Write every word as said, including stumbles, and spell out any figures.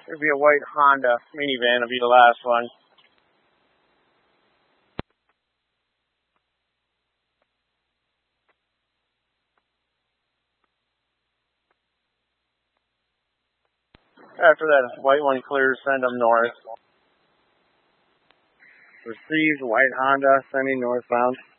There'd be a white Honda minivan. It'll be the last one. After that white one clears, send them north. Received white Honda sending northbound.